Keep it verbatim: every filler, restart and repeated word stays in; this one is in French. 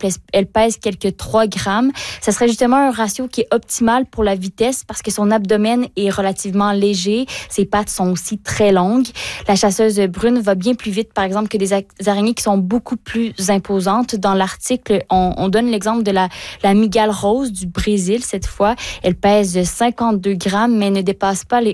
exemple, elle, elle pèse quelques trois grammes. Ça serait justement un ratio qui est optimal pour la vitesse parce que son abdomen est relativement léger. Ses pattes sont aussi très longues. La chasseuse brune va bien plus vite, par exemple, que des araignées qui sont beaucoup plus imposantes. Dans l'article, on, on donne l'exemple de la, la mygale rose du Brésil, cette fois. Elle pèse cinquante-deux grammes, mais ne dépasse pas les